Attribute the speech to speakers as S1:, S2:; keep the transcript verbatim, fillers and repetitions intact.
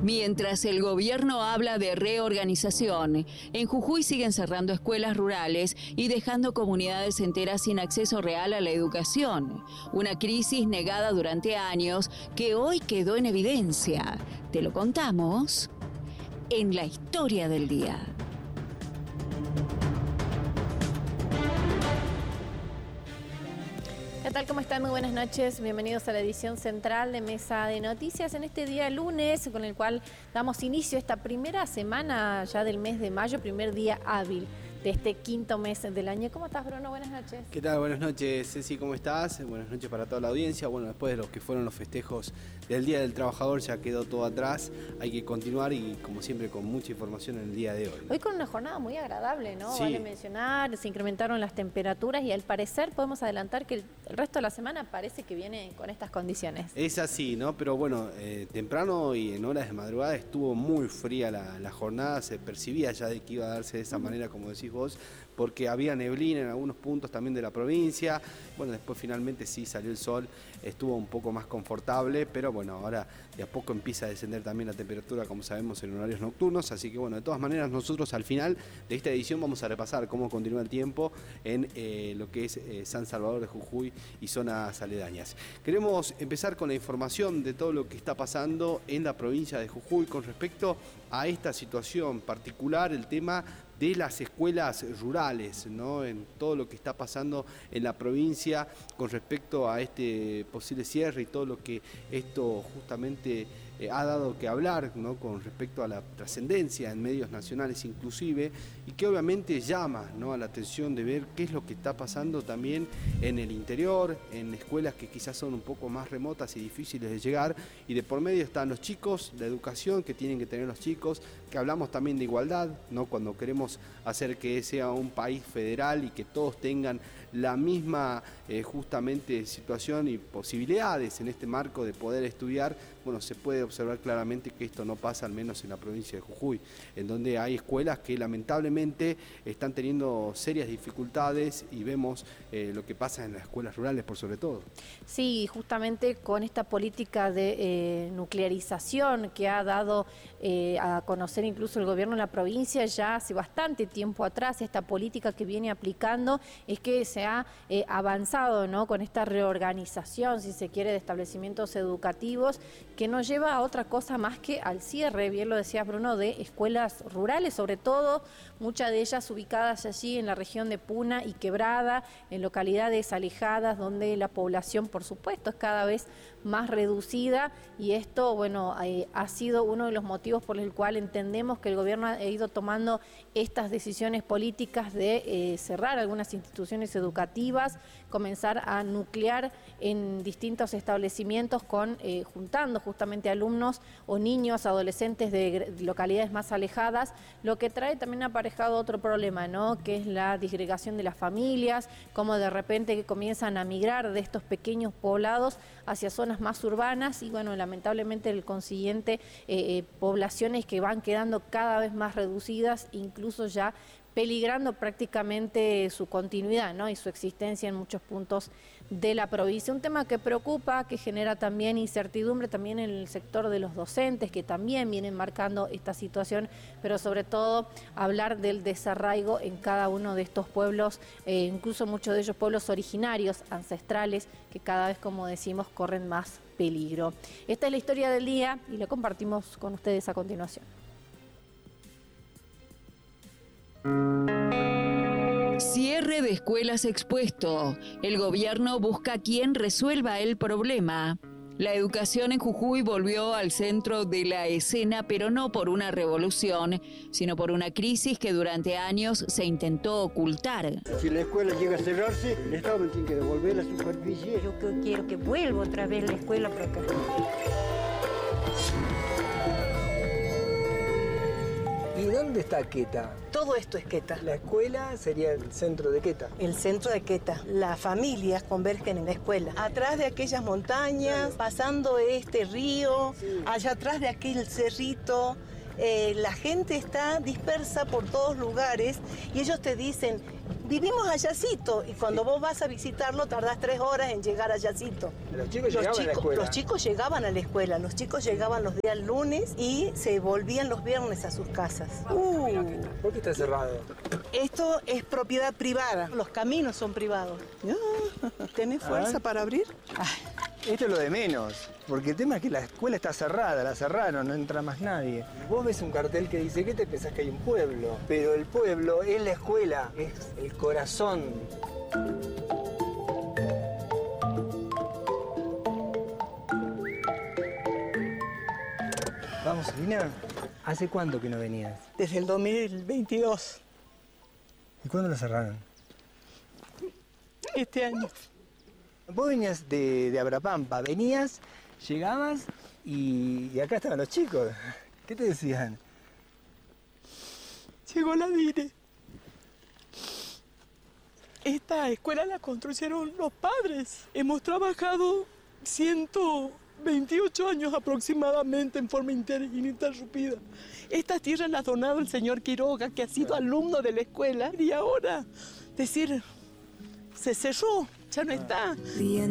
S1: Mientras el gobierno habla de reorganización, en Jujuy siguen cerrando escuelas rurales y dejando comunidades enteras sin acceso real a la educación. Una crisis negada durante años que hoy quedó en evidencia. Te lo contamos en la historia del día.
S2: ¿Qué tal? ¿Cómo están? Muy buenas noches. Bienvenidos a la edición central de Mesa de Noticias en este día lunes, con el cual damos inicio a esta primera semana ya del mes de mayo, primer día hábil de este quinto mes del año. ¿Cómo estás, Bruno? Buenas noches.
S3: ¿Qué tal? Buenas noches, Ceci, ¿cómo estás? Buenas noches para toda la audiencia. Bueno, después de los que fueron los festejos del Día del Trabajador, ya quedó todo atrás. Hay que continuar y, como siempre, con mucha información en el día de hoy.
S2: Hoy con una jornada muy agradable, ¿no?
S3: Sí.
S2: Vale mencionar, se incrementaron las temperaturas y al parecer podemos adelantar que el, el resto de la semana parece que viene con estas condiciones.
S3: Es así, ¿no? Pero bueno, eh, temprano y en horas de madrugada estuvo muy fría la, la jornada. Se percibía ya de que iba a darse de esa uh-huh. manera, como decís vos, porque había neblina en algunos puntos también de la provincia. Bueno, después finalmente sí salió el sol, estuvo un poco más confortable, pero bueno, ahora de a poco empieza a descender también la temperatura, como sabemos, en horarios nocturnos. Así que bueno, de todas maneras, nosotros al final de esta edición vamos a repasar cómo continúa el tiempo en eh, lo que es eh, San Salvador de Jujuy y zonas aledañas. Queremos empezar con la información de todo lo que está pasando en la provincia de Jujuy con respecto a esta situación particular, el tema de las escuelas rurales, ¿no? En todo lo que está pasando en la provincia con respecto a este posible cierre y todo lo que esto justamente eh, ha dado que hablar, ¿no? Con respecto a la trascendencia en medios nacionales inclusive, y que obviamente llama, ¿no? a la atención de ver qué es lo que está pasando también en el interior, en escuelas que quizás son un poco más remotas y difíciles de llegar, y de por medio están los chicos, la educación que tienen que tener los chicos, que hablamos también de igualdad, ¿no? Cuando queremos hacer que sea un país federal y que todos tengan la misma eh, justamente situación y posibilidades en este marco de poder estudiar. Bueno, se puede observar claramente que esto no pasa, al menos en la provincia de Jujuy, en donde hay escuelas que lamentablemente están teniendo serias dificultades y vemos eh, lo que pasa en las escuelas rurales por sobre todo.
S2: Sí, justamente con esta política de eh, nuclearización que ha dado eh, a conocer incluso el gobierno de la provincia ya hace bastante tiempo atrás, esta política que viene aplicando es que se ha eh, avanzado, ¿no? Con esta reorganización, si se quiere, de establecimientos educativos, que no lleva a otra cosa más que al cierre, bien lo decías, Bruno, de escuelas rurales, sobre todo muchas de ellas ubicadas allí en la región de Puna y Quebrada, en localidades alejadas donde la población, por supuesto, es cada vez más reducida, y esto, bueno, eh, ha sido uno de los motivos por el cual entendemos que el gobierno ha ido tomando estas decisiones políticas de eh, cerrar algunas instituciones educativas, comenzar a nuclear en distintos establecimientos con eh, juntando justamente alumnos o niños, adolescentes de localidades más alejadas, lo que trae también aparejado otro problema, ¿no? Que es la disgregación de las familias, como de repente que comienzan a migrar de estos pequeños poblados hacia zonas más urbanas y bueno, lamentablemente el consiguiente eh, eh, poblaciones que van quedando cada vez más reducidas, incluso ya peligrando prácticamente su continuidad, ¿no? y su existencia en muchos puntos de la provincia. Un tema que preocupa, que genera también incertidumbre también en el sector de los docentes, que también vienen marcando esta situación, pero sobre todo hablar del desarraigo en cada uno de estos pueblos, eh, incluso muchos de ellos pueblos originarios, ancestrales, que cada vez, como decimos, corren más peligro. Esta es la historia del día y la compartimos con ustedes a continuación.
S1: Cierre de escuelas expuesto. El gobierno busca quien resuelva el problema. La educación en Jujuy volvió al centro de la escena, pero no por una revolución, sino por una crisis que durante años se intentó ocultar.
S4: Si la escuela llega a cerrarse, el Estado me tiene que devolver la superficie.
S5: Yo quiero que vuelva otra vez la escuela para acá.
S6: ¿Y dónde está Queta?
S7: Todo esto es Queta.
S6: La escuela sería el centro de Queta.
S7: El centro de Queta. Las familias convergen en la escuela. Atrás de aquellas montañas, pasando este río, sí. allá atrás de aquel cerrito, eh, la gente está dispersa por todos lugares y ellos te dicen, vivimos a Yacito y cuando vos vas a visitarlo tardás tres horas en llegar a Yacito.
S6: Los chicos
S7: Los
S6: llegaban a la
S7: chicos,
S6: escuela.
S7: los chicos llegaban a la escuela, los chicos llegaban los días lunes y se volvían los viernes a sus casas. Uh,
S6: ¿Por qué está cerrado?
S7: esto es propiedad privada, los caminos son privados. Ah, ¿Tenés fuerza para abrir?
S6: Esto es lo de menos, porque el tema es que la escuela está cerrada, la cerraron, no entra más nadie. Vos ves un cartel que dice, ¿qué te pensás que hay un pueblo? Pero el pueblo es la escuela, es el corazón. Vamos, Lina, ¿hace cuánto que no venías?
S7: Desde el dos mil veintidós,
S6: ¿Y cuándo la cerraron?
S7: este año.
S6: Vos venías de, de Abrapampa, venías, llegabas y, y acá estaban los chicos. ¿Qué te decían?
S8: Llegó la D I N E. Esta escuela la construyeron los padres. Hemos trabajado ciento veintiocho años aproximadamente en forma inter- ininterrumpida. Estas tierras las ha donado el señor Quiroga, que ha sido alumno de la escuela. Y ahora, decir, se cerró, ya no está.